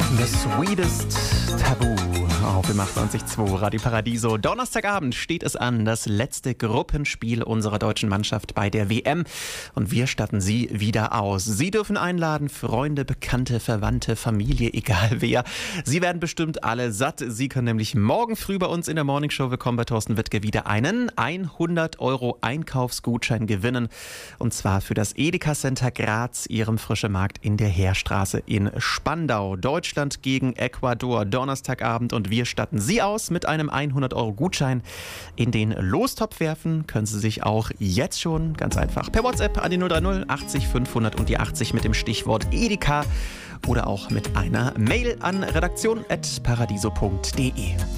The Sweetest Taboo auf dem 98.2 Radio Paradiso. Donnerstagabend steht es an, das letzte Gruppenspiel unserer deutschen Mannschaft bei der WM. Und wir statten Sie wieder aus. Sie dürfen einladen, Freunde, Bekannte, Verwandte, Familie, egal wer. Sie werden bestimmt alle satt. Sie können nämlich morgen früh bei uns in der Morningshow Willkommen bei Thorsten Wittke wieder einen 100€ Einkaufsgutschein gewinnen. Und zwar für das Edeka Center Graz, Ihrem Frische Markt in der Heerstraße in Spandau. Deutschland gegen Ecuador, Donnerstagabend, und wir statten Sie aus mit einem 100€ Gutschein. In den Lostopf werfen können Sie sich auch jetzt schon ganz einfach per WhatsApp an die 030 80 500 und die 80 mit dem Stichwort Edeka oder auch mit einer Mail an redaktion@paradiso.de.